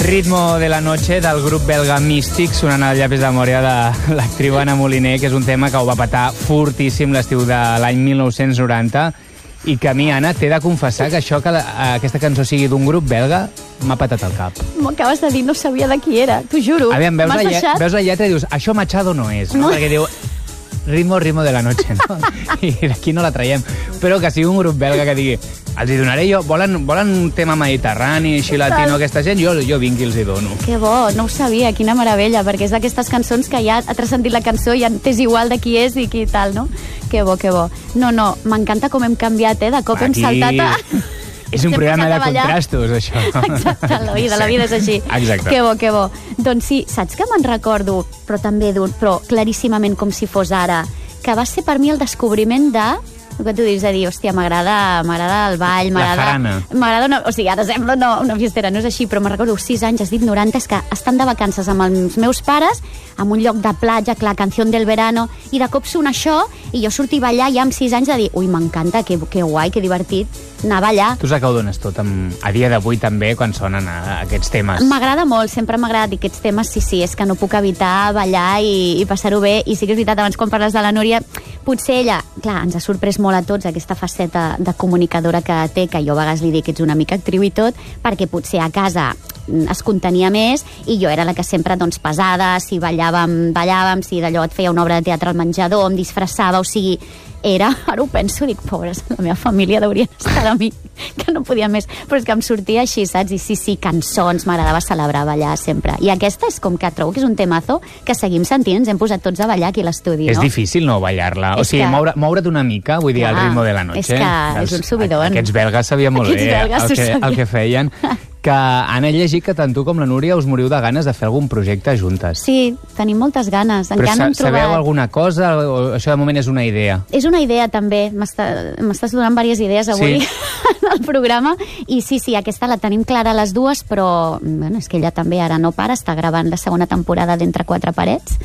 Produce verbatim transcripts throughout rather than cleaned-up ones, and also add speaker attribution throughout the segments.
Speaker 1: Ritmo de la noche del grup belga Místic, sonant al llapis de memòria de l'actriu Anna Moliner, que és un tema que ho va petar fortíssim l'estiu de l'any mil nou-cents noranta, i que a mi, Anna, t'he de confessar que això, que la, aquesta cançó sigui d'un grup belga, m'ha patat el cap.
Speaker 2: M'acabes de dir, no sabia de qui era, t'ho juro.
Speaker 1: Aviam, veus,
Speaker 2: M'has
Speaker 1: la,
Speaker 2: deixat?
Speaker 1: veus la lletra i dius, això Machado no és, no? no. Perquè diu, ritmo, ritmo de la noche, no? I d'aquí no la traiem. Però que sigui un grup belga que digui, els hi donaré jo, volen, volen un tema mediterrani, així latino, aquesta gent, jo, jo vinc i els hi dono.
Speaker 2: Que bo, no ho sabia, quina meravella, perquè és d'aquestes cançons que ja has sentit la cançó i ja t'és igual de qui és i qui tal, no? Que bo, que bo. No, no, m'encanta com hem canviat, eh? De cop
Speaker 1: Aquí...
Speaker 2: hem saltat a...
Speaker 1: És un programa de contrastos, això.
Speaker 2: Exacte, la vida, la vida és així.
Speaker 1: Exacte.
Speaker 2: Que bo, que bo. Doncs sí, saps que me'n recordo, però també, però claríssimament com si fos ara, que va ser per mi el descobriment de... El que tu dius de dir, hòstia, m'agrada m'agrada el ball, m'agrada... M'agrada una... O sigui, ara sembla no, una fiestera, no és així, però me'n recordo sis anys, has dit noranta, és que estan de vacances amb els meus pares, en un lloc de platja, clar, Canción del Verano, i de cop sona això, i jo sortir a ballar ja amb sis anys de dir, ui, m'encanta, que, que guai, que divertit, anar a ballar.
Speaker 1: Tu saps que ho dones tot, amb, a dia d'avui també, quan sonen a, aquests temes.
Speaker 2: M'agrada molt, sempre m'ha agradat aquests temes, sí, sí, és que no puc evitar ballar i, i passar-ho bé, i sí que és veritat, abans quan parles de la Núria, potser ella, clar, ens ha sorprès molt a tots aquesta faceta de comunicadora que té, que jo a vegades li dic que ets una mica actriu i tot, perquè potser a casa es contenia més i jo era la que sempre, doncs, pesada, si ballàvem, ballàvem, si d'allò et feia una obra de teatre al menjador, em disfressava, o sigui, era, ara ho penso, dic, pobres, la meva família deurien estar a mi, que no podia més, però és que em sortia així, saps? I sí, sí, cançons, m'agradava celebrar, ballar sempre. I aquesta és com que trobo que és un temazo que seguim sentint, ens hem posat tots a ballar aquí a l'estudi, no?
Speaker 1: És difícil no ballar-la, o sigui, que... moure, moure't una mica, vull dir, al ritmo de la noche.
Speaker 2: És que dels, és un subidon.
Speaker 1: Aquests belgues sabien molt
Speaker 2: aquests
Speaker 1: bé
Speaker 2: el
Speaker 1: que, el que feien. Que han llegit que tant tu com la Núria us moriu de ganes de fer algun projecte juntes.
Speaker 2: Sí, tenim moltes ganes.
Speaker 1: Però
Speaker 2: encara no hem trobat...
Speaker 1: sabeu alguna cosa o això de moment és una idea?
Speaker 2: És una idea també, m'estàs donant diverses idees avui sí. en el programa, i sí, sí, aquesta la tenim clara les dues, però bueno, és que ella també ara no para, està gravant la segona temporada d'Entre quatre parets,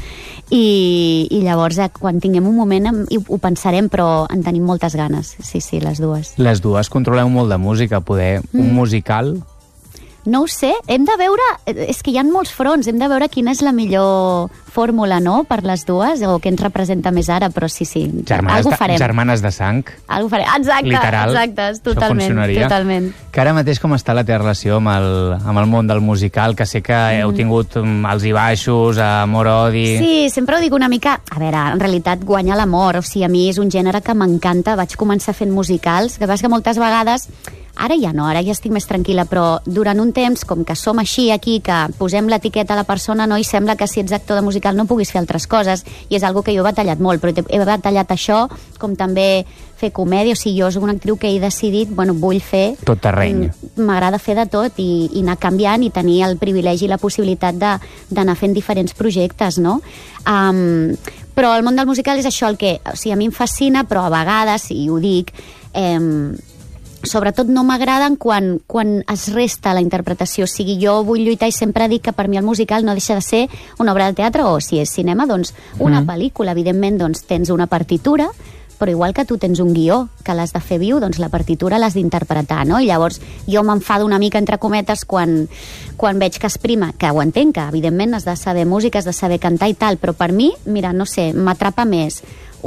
Speaker 2: i, i llavors quan tinguem un moment ho, ho pensarem, però en tenim moltes ganes, sí, sí, les dues.
Speaker 1: Les dues controleu molt de música, poder, mm. un musical...
Speaker 2: No ho sé, hem de veure, és que hi ha molts fronts, hem de veure quina és la millor fórmula, no?, per les dues, o què ens representa més ara, però sí, sí,
Speaker 1: germanes
Speaker 2: algo farem.
Speaker 1: De, germanes de sang.
Speaker 2: Algo farem, exacte,
Speaker 1: literal,
Speaker 2: exacte, totalment, totalment.
Speaker 1: Que ara mateix com està la teva relació amb el, amb el món del musical, que sé que mm. heu tingut alts i baixos, amor-odi...
Speaker 2: Sí, sempre ho dic una mica, a veure, en realitat guanya l'amor, o sigui, a mi és un gènere que m'encanta, vaig començar fent musicals, que passa que moltes vegades... Ara ja no, ara ja estic més tranquil·la, però durant un temps, com que som així aquí, que posem l'etiqueta a la persona, no, i sembla que si ets actor de musical no puguis fer altres coses, i és algo que jo he batallat molt, però he batallat això, com també fer comèdia, o sigui, jo soc una actriu que he decidit, bueno, vull fer...
Speaker 1: Tot terreny.
Speaker 2: M'agrada fer de tot i, i anar canviant i tenir el privilegi i la possibilitat d'anar fent diferents projectes, no? Um, però el món del musical és això el que... O sigui, a mi em fascina, però a vegades, i ho dic... Eh, sobretot no m'agraden quan, quan es resta la interpretació, o sigui, jo vull lluitar i sempre dic que per mi el musical no deixa de ser una obra de teatre, o si és cinema, doncs una mm. pel·lícula, evidentment, doncs tens una partitura, però igual que tu tens un guió que l'has de fer viu, doncs la partitura l'has d'interpretar, no? I llavors jo m'enfado una mica, entre cometes, quan, quan veig que es prima, que ho entenc, que evidentment has de saber música, has de saber cantar i tal, però per mi, mira, no sé, m'atrapa més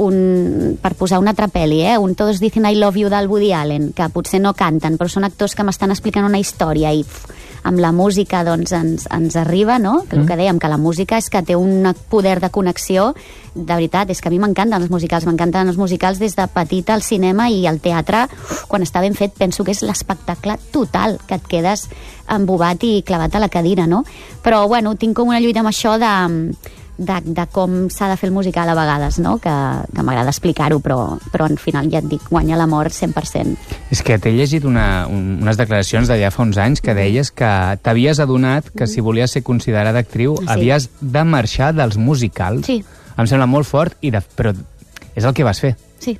Speaker 2: un, per posar una altra pel·li, eh? un Todos dicen I love you del Woody Allen, que potser no canten, però són actors que m'estan explicant una història i uf, amb la música doncs ens, ens arriba, no? Que el que dèiem, que la música és que té un poder de connexió, de veritat, és que a mi m'encanten els musicals, m'encanten els musicals des de petita al cinema i al teatre, uf, quan està ben fet, penso que és l'espectacle total, que et quedes embobat i clavat a la cadira, no? Però, bueno, tinc com una lluita amb això de... De, de com s'ha de fer el musical a vegades, no? que, que m'agrada explicar-ho, però, però al final ja et dic, guanya l'amor cent per cent.
Speaker 1: És que t'he llegit una, un, unes declaracions d'allà fa uns anys que deies que t'havies adonat que si volies ser considerada actriu sí. havies de marxar dels musicals.
Speaker 2: Sí.
Speaker 1: Em sembla molt fort, i de, però és el que vas fer.
Speaker 2: Sí,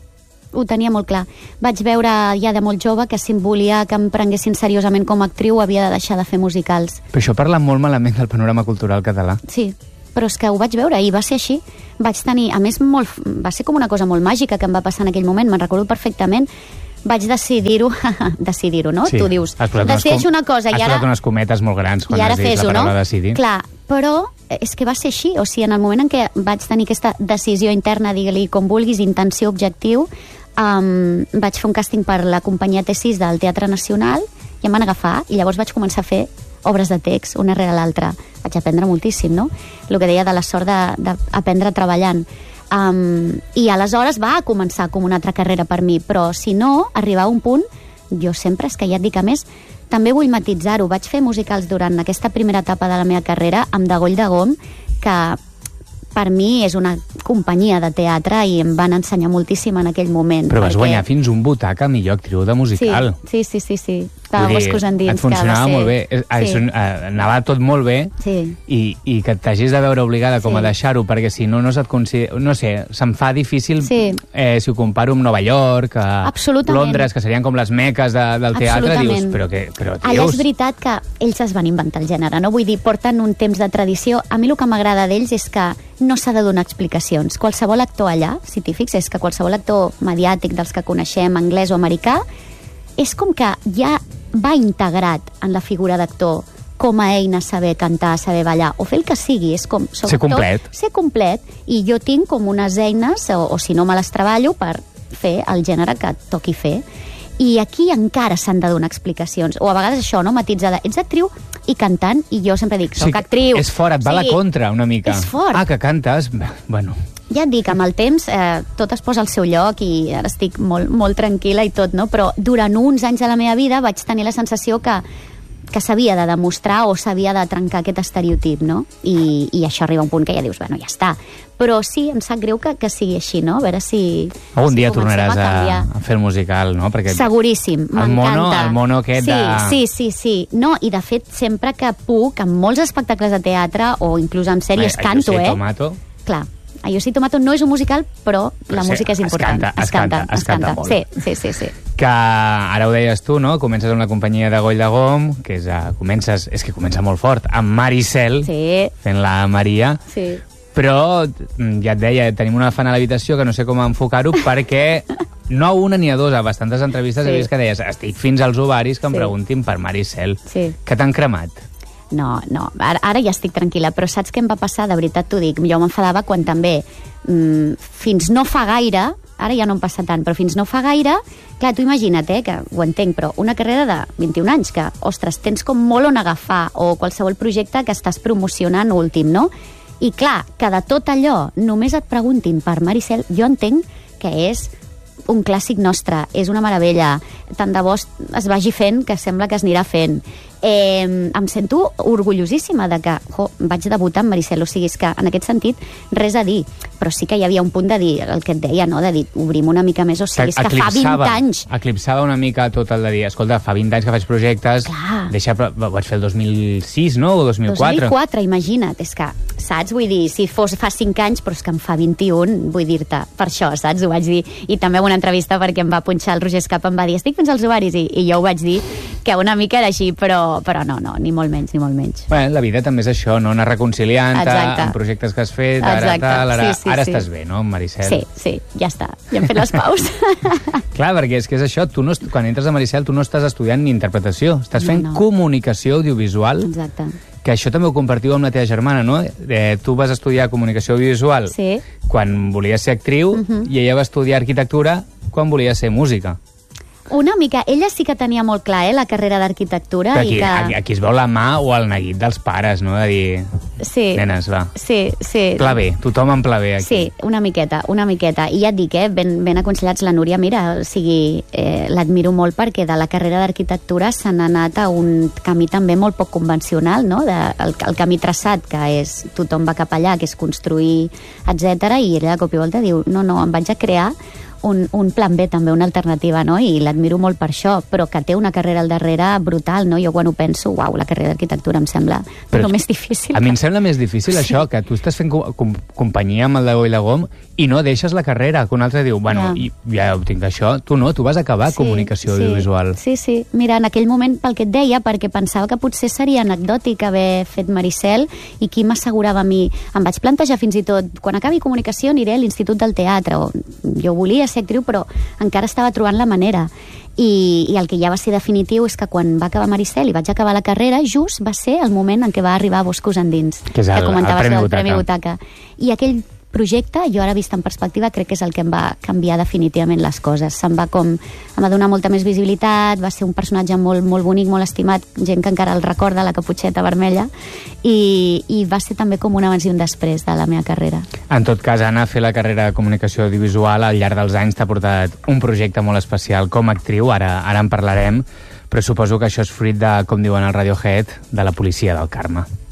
Speaker 2: ho tenia molt clar. Vaig veure ja de molt jove que si em volia que em prenguessin seriosament com a actriu havia de deixar de fer musicals.
Speaker 1: Però això parla molt malament del panorama cultural català.
Speaker 2: Sí, però és que ho vaig veure i va ser així. Vaig tenir, a més, molt, va ser com una cosa molt màgica que em va passar en aquell moment, me'n recordo perfectament. vaig decidir-ho, decidir-ho, no?
Speaker 1: Sí.
Speaker 2: Tu dius, decideix una cosa i ara...
Speaker 1: Has posat unes cometes molt grans quan has dit la paraula
Speaker 2: no?
Speaker 1: decidir.
Speaker 2: Clar, però és que va ser així. O sigui, en el moment en què vaig tenir aquesta decisió interna, digue-li com vulguis, intenció, objectiu, um, vaig fer un càsting per la companyia T sis del Teatre Nacional i em van agafar i llavors vaig començar a fer obres de text, una rere l'altra. Vaig aprendre moltíssim, no? El que deia de la sort d'aprendre treballant. Um, I aleshores va començar com una altra carrera per mi, però si no, arribar a un punt, jo sempre, és que ja et dic, a més, també vull matitzar-ho. Vaig fer musicals durant aquesta primera etapa de la meva carrera amb Degoll de Gom, que per mi és una companyia de teatre i em van ensenyar moltíssim en aquell moment.
Speaker 1: Però vas
Speaker 2: perquè...
Speaker 1: guanyar fins un butaca millor actriu de musical.
Speaker 2: Sí, sí, sí, sí, sí. Estava boscos endins.
Speaker 1: Et funcionava
Speaker 2: ser...
Speaker 1: molt bé. Sí. Anava tot molt bé
Speaker 2: sí.
Speaker 1: i, i que t'hagis de veure obligada com sí. a deixar-ho, perquè si no, no se't considera... No sé, se'm fa difícil sí. eh, si ho comparo amb Nova York, a Londres, que serien com les meques de, del teatre, dius, però què però dius?
Speaker 2: Allà és veritat que ells es van inventar el gènere, no? Vull dir, porten un temps de tradició. A mi el que m'agrada d'ells és que no s'ha de donar explicacions. Qualsevol actor allà, si t'hi fixes, que qualsevol actor mediàtic dels que coneixem, anglès o americà, és com que ja va integrat en la figura d'actor com a eina saber cantar, saber ballar, o fer el que sigui, és com...
Speaker 1: Ser complet.
Speaker 2: Ser complet, i jo tinc com unes eines, o, o si no me les treballo, per fer el gènere que toqui fer. I aquí encara s'han de donar explicacions, o a vegades això, no, matitzada, ets actriu i cantant, i jo sempre dic, soc sí, actriu.
Speaker 1: És fort, et va sí, la contra una mica.
Speaker 2: És fort.
Speaker 1: Ah, que cantes, bueno...
Speaker 2: Ja et dic, amb el temps eh, tot es posa al seu lloc i ara estic molt, molt tranquil·la i tot, no? Però durant uns anys de la meva vida vaig tenir la sensació que, que s'havia de demostrar o s'havia de trencar aquest estereotip, no? I, i això arriba a un punt que ja dius, bueno, ja està. Però sí, em sap greu que, que sigui així, no? A veure si...
Speaker 1: Algun
Speaker 2: si
Speaker 1: dia tornaràs a, a fer el musical, no? Perquè
Speaker 2: seguríssim, m'encanta.
Speaker 1: El mono aquest
Speaker 2: sí,
Speaker 1: de...
Speaker 2: Sí, sí, sí. No, i de fet, sempre que puc, en molts espectacles de teatre o inclús en sèries,
Speaker 1: Ai,
Speaker 2: canto, eh?
Speaker 1: Tomato.
Speaker 2: Clar. Yo sí Tomato no és un musical, però, però la sí, música és important.
Speaker 1: Es canta, es canta, es canta, es canta molt.
Speaker 2: Sí, sí, sí, sí.
Speaker 1: Que ara ho deies tu, no? Comences amb la companyia de Goll de Gom, que és, uh, comences, és que comença molt fort, amb Maricel,
Speaker 2: sí.
Speaker 1: fent la Maria.
Speaker 2: Sí.
Speaker 1: Però, ja et deia, tenim una fan a l'habitació que no sé com enfocar-ho, perquè no a una ni a dos, a bastantes entrevistes sí. he vist que deies, estic fins als ovaris que em sí. preguntin per Maricel.
Speaker 2: Sí.
Speaker 1: Que t'han cremat?
Speaker 2: No, no, ara, ara ja estic tranquil·la, però saps què em va passar? De veritat t'ho dic, jo m'enfadava quan també, mmm, fins no fa gaire, ara ja no em passa tant, però fins no fa gaire, clar, tu imagina't, eh, que ho entenc, però una carrera de vint-i-un anys, que, ostres, tens com molt on agafar, o qualsevol projecte que estàs promocionant últim, no? I clar, que de tot allò només et preguntin per Maricel, jo entenc que és un clàssic nostre, és una meravella, tant de bo es vagi fent que sembla que es anirà fent. Eh, em sento orgullosíssima de que jo, vaig debutar amb Maricel, o sigui, és que en aquest sentit res a dir, però sí que hi havia un punt de dir, el que et deia, no? De dir, obrim una mica més, o sigui, és que fa vint anys.
Speaker 1: Eclipsava una mica tot el de dir, escolta, fa vint anys que faig projectes,
Speaker 2: clar.
Speaker 1: Deixa, ho vaig fer el dos mil sis, no? O dos mil quatre?
Speaker 2: dos mil quatre, imagina't, és que, saps? Vull dir, si fos fa cinc anys, però és que em fa vint-i-un, vull dir-te, per això, saps? Ho vaig dir, i també en una entrevista perquè em va punxar el Roger Escapa, em va dir, estic fins als ovaris, i, i jo ho vaig dir, que una mica era així, però, però no, no, ni molt menys, ni molt menys.
Speaker 1: Bé, la vida també és això, no? Anar reconciliant-te amb projectes que has fet, ara, tal, ara, sí, sí, ara sí. Estàs bé, no, Maricel?
Speaker 2: Sí, sí, ja està, ja hem fet les paus.
Speaker 1: Clar, perquè és que és això, tu no, quan entres a Maricel tu no estàs estudiant ni interpretació, estàs fent
Speaker 2: no, no.
Speaker 1: comunicació audiovisual.
Speaker 2: Exacte.
Speaker 1: Que això també ho compartiu amb la teva germana, no? Eh, tu vas estudiar comunicació audiovisual
Speaker 2: sí.
Speaker 1: quan volies ser actriu uh -huh. i ella va estudiar arquitectura quan volia ser música.
Speaker 2: Una mica, ella sí que tenia molt clar, eh, la carrera d'arquitectura.
Speaker 1: Aquí,
Speaker 2: i que...
Speaker 1: aquí, aquí es veu la mà o el neguit dels pares, no? De dir,
Speaker 2: sí.
Speaker 1: nenes, va.
Speaker 2: Sí, sí.
Speaker 1: Pla bé, tothom en pla bé aquí.
Speaker 2: Sí, una miqueta, una miqueta. I ja et dic, eh, ben, ben aconsellats la Núria, mira, o sigui, eh, l'admiro molt perquè de la carrera d'arquitectura se n'ha anat a un camí també molt poc convencional, no? De, el, el camí traçat, que és tothom va cap allà, que és construir, etcètera. I ella de cop i volta diu, no, no, em vaig a crear Un, un plan B també, una alternativa, no? I l'admiro molt per això, però que té una carrera al darrere brutal, no? Jo quan ho penso, uau, la carrera d'arquitectura em sembla però més difícil.
Speaker 1: A mi em sembla més difícil sí. això, que tu estàs fent com, com, companyia amb el de Goll de Gom i no deixes la carrera, que un altre diu, bueno, ja, i, ja ho tinc això, tu no, tu vas acabar sí, comunicació
Speaker 2: sí,
Speaker 1: audiovisual.
Speaker 2: Sí, sí, mira, en aquell moment, pel que et deia, perquè pensava que potser seria anecdòtic haver fet Maricel, i qui m'assegurava a mi, em vaig plantejar fins i tot, quan acabi comunicació aniré a l'Institut del Teatre, o jo volia ser actriu, però encara estava trobant la manera. I, i el que ja va ser definitiu és que quan va acabar Maricel i vaig acabar la carrera, just va ser el moment en què va arribar Boscos Endins,
Speaker 1: que és el,
Speaker 2: que comentaves
Speaker 1: el Premi
Speaker 2: del
Speaker 1: Butaca.
Speaker 2: Premi Butaca. I aquell projecte, jo ara vist en perspectiva, crec que és el que em va canviar definitivament les coses. Se'm va com, em va donar molta més visibilitat, va ser un personatge molt, molt bonic, molt estimat, gent que encara el recorda, la caputxeta vermella, i, i va ser també com un abans i un després de la meva carrera.
Speaker 1: En tot cas, Anna, fer la carrera de comunicació audiovisual al llarg dels anys t'ha portat un projecte molt especial com a actriu, ara, ara en parlarem, però suposo que això és fruit de, com diuen al Radiohead, de la policia del karma.